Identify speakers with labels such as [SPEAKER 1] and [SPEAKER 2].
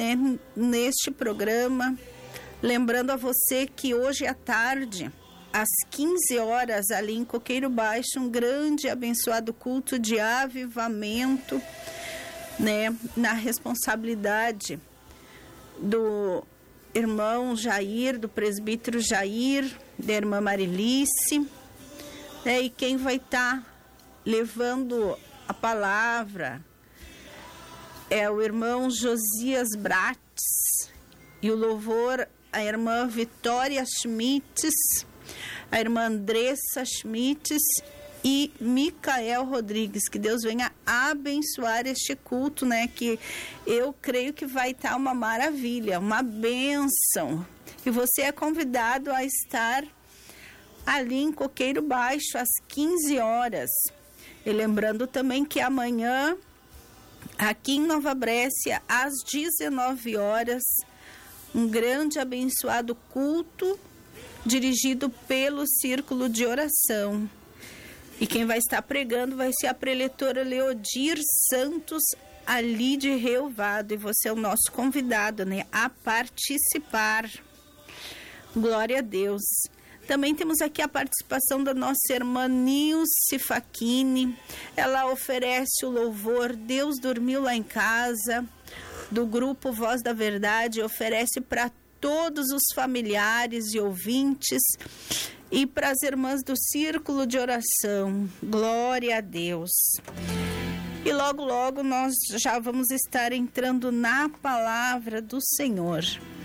[SPEAKER 1] né, neste programa. Lembrando a você que hoje à tarde, às 15 horas, ali em Coqueiro Baixo, um grande e abençoado culto de avivamento, né, na responsabilidade do irmão Jair, do presbítero Jair, da irmã Marilice, né, e quem vai estar levando a palavra é o irmão Josias Brates, e o louvor a irmã Vitória Schmitz, a irmã Andressa Schmitz e Micael Rodrigues. Que Deus venha abençoar este culto, né? Que eu creio que vai estar uma maravilha, uma bênção. E você é convidado a estar ali em Coqueiro Baixo às 15 horas. E lembrando também que amanhã, aqui em Nova Brécia, às 19 horas, um grande abençoado culto dirigido pelo Círculo de Oração. E quem vai estar pregando vai ser a preletora Leodir Santos, ali de Rio Vado. E você é o nosso convidado, né, a participar. Glória a Deus. Também temos aqui a participação da nossa irmã Nilce Facchini. Ela oferece o louvor Deus Dormiu Lá em Casa, do grupo Voz da Verdade. Oferece para todos os familiares e ouvintes e para as irmãs do Círculo de Oração. Glória a Deus. E logo, logo nós já vamos estar entrando na palavra do Senhor.